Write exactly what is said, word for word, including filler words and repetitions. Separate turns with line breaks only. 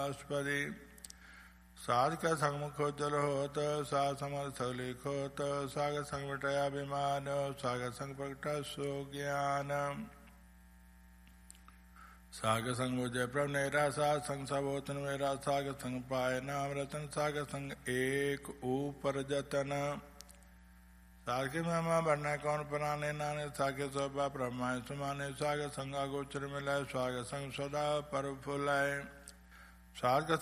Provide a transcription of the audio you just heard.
अस्पति साध का संग मुखोज्जल होत साग समर सगलिख होत साग संग मिटया विमान साग संग प्रकट सो ज्ञान साग संग मुझे प्रभ नेरा साग संग सबोतन मेरा साग संग पाय नाम रतन साग संग एक ऊपर जतन साग महिमा बढ़ना कौन पराने नाने साग सोभा ब्रह्माय सुमाने साग संग अगोचर मिलाय स्वाग संग सदा पर फुलाय साग